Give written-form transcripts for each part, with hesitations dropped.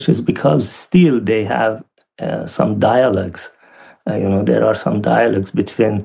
churches because still they have some dialogues. There are some dialogues between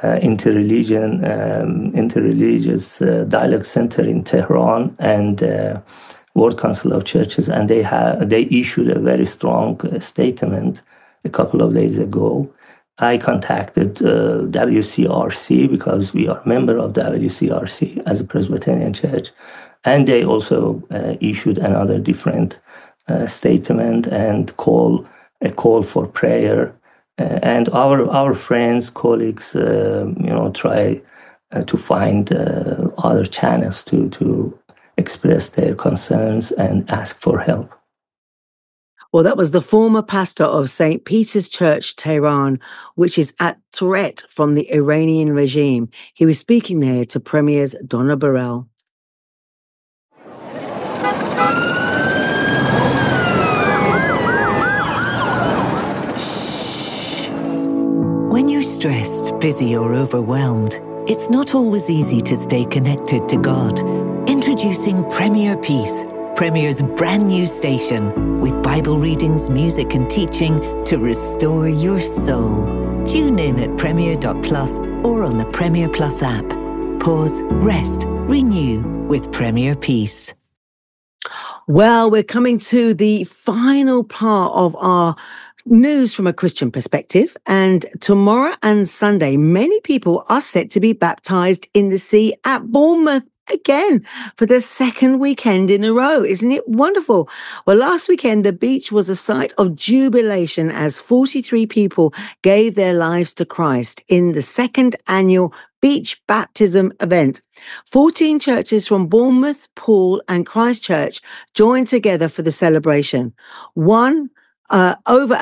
interreligious dialogue center in Tehran and World Council of Churches, and they issued a very strong statement a couple of days ago. I contacted WCRC because we are a member of WCRC as a Presbyterian church, and they also issued another different statement and a call for prayer. And our friends, colleagues, try to find other channels to express their concerns and ask for help. Well, that was the former pastor of St. Peter's Church, Tehran, which is at threat from the Iranian regime. He was speaking there to Premier's Donna Burrell. When you're stressed, busy, or overwhelmed, it's not always easy to stay connected to God. Introducing Premier Peace, Premier's brand new station, with Bible readings, music, and teaching to restore your soul. Tune in at premier.plus or on the Premier Plus app. Pause, rest, renew with Premier Peace. Well, we're coming to the final part of our news from a Christian perspective, and tomorrow and Sunday, many people are set to be baptized in the sea at Bournemouth again for the second weekend in a row. Isn't it wonderful? Well, last weekend, the beach was a site of jubilation as 43 people gave their lives to Christ in the second annual beach baptism event. 14 churches from Bournemouth, Poole, and Christchurch joined together for the celebration. Over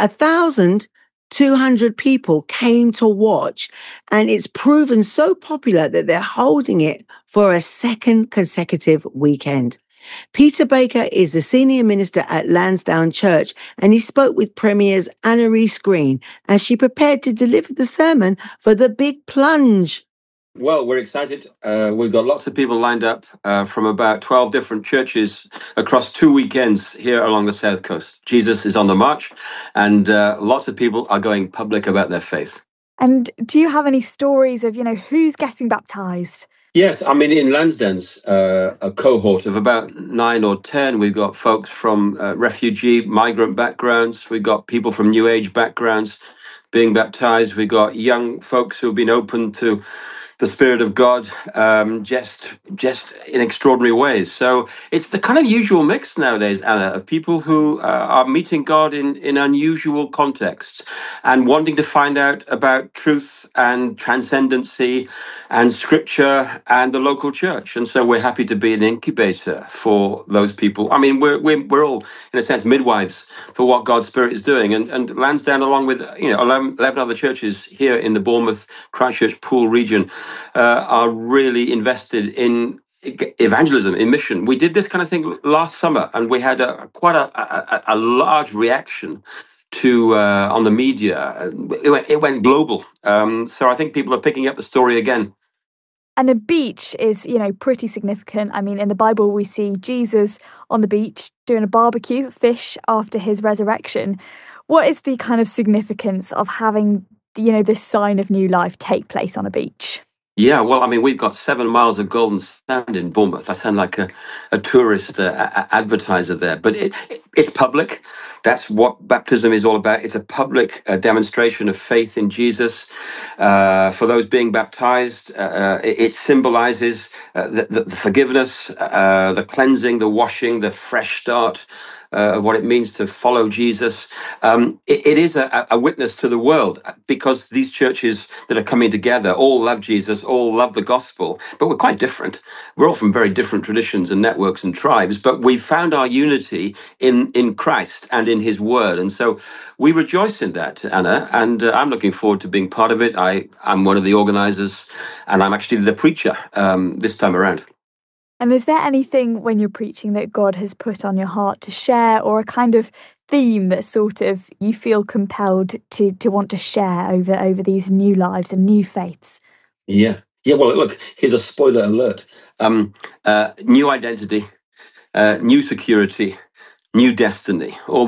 1,200 people came to watch, and it's proven so popular that they're holding it for a second consecutive weekend. Peter Baker is the senior minister at Lansdowne Church, and he spoke with Premier's Anna-Reese Green as she prepared to deliver the sermon for the Big Plunge. Well, we're excited. We've got lots of people lined up from about 12 different churches across 2 weekends here along the South Coast. Jesus is on the march, and lots of people are going public about their faith. And do you have any stories of, who's getting baptized? Yes, I mean, in Lansdowne's a cohort of about 9 or 10, we've got folks from refugee, migrant backgrounds. We've got people from New Age backgrounds being baptized. We've got young folks who've been open to the Spirit of God, just in extraordinary ways. So it's the kind of usual mix nowadays, Anna, of people who are meeting God in unusual contexts and wanting to find out about truth and transcendency and Scripture and the local church. And so we're happy to be an incubator for those people. I mean, we're all, in a sense, midwives for what God's Spirit is doing. And Lansdowne, along with 11 other churches here in the Bournemouth, Christchurch, Poole region, are really invested in evangelism, in mission. We did this kind of thing last summer, and we had quite a large reaction to on the media. It went global. So I think people are picking up the story again. And a beach is, pretty significant. I mean, in the Bible, we see Jesus on the beach doing a barbecue, fish, after his resurrection. What is the kind of significance of having, this sign of new life take place on a beach? Yeah, well, I mean, we've got 7 miles of golden sand in Bournemouth. I sound like a tourist advertiser there, but it's public. That's what baptism is all about. It's a public demonstration of faith in Jesus. For those being baptized, it symbolizes the forgiveness, the cleansing, the washing, the fresh start of what it means to follow Jesus. It is a witness to the world, because these churches that are coming together all love Jesus, all love the gospel, but we're quite different. We're all from very different traditions and networks and tribes, but we found our unity in Christ and in his word. And so we rejoice in that, Anna, and I'm looking forward to being part of it. I'm one of the organizers, and I'm actually the preacher this time around. And is there anything when you're preaching that God has put on your heart to share, or a kind of theme that sort of you feel compelled to want to share over these new lives and new faiths? Yeah. Well, look, here's a spoiler alert. New identity, new security, new destiny. All